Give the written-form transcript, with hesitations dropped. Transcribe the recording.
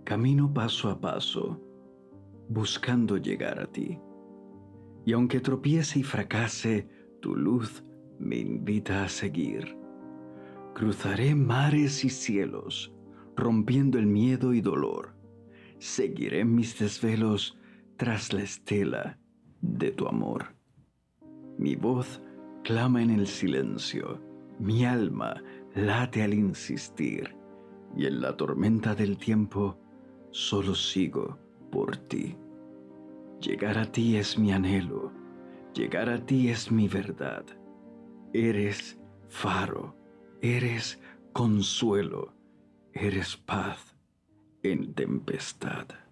Camino paso a paso, buscando llegar a ti. Y aunque tropiece y fracase, tu luz me invita a seguir. Cruzaré mares y cielos, rompiendo el miedo y dolor. Seguiré mis desvelos tras la estela de tu amor. Mi voz clama en el silencio, mi alma late al insistir, y en la tormenta del tiempo solo sigo por ti. Llegar a ti es mi anhelo, llegar a ti es mi verdad. Eres faro, eres consuelo, eres paz en tempestad.